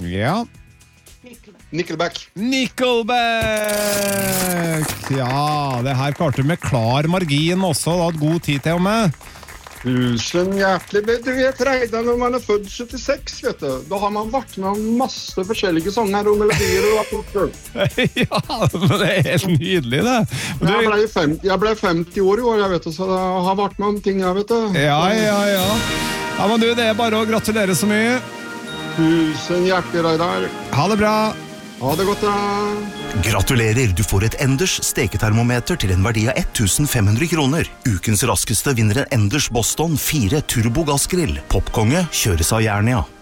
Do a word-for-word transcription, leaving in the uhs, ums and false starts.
Ja. Nickelback. Nickelback! Ja, det her klarte du med klar margin også. Du hadde god tid til og med. Tusen hjertelig. Du vet, Reidar, når man er født syttiseks, vet du, da har man vært med masse forskjellige sanger og melodier og apporter. Ja, men det er helt nydelig, det. Du... Jeg ble femti, jeg ble femti år i år, jeg vet du, så jeg har vært med om ting, jeg vet du. Ja, ja, ja. Ja, men du, det er bare å gratulere så mye. Tusen hjertelig, Reidar. Ha det bra. Ha det godt, da. Gratulerer, du får et Enders steketermometer til en verdi av femten hundre kroner. Ukens raskeste vinner en Enders Boston fire Turbo Gassgrill. Popkonge kjøres av Jernia.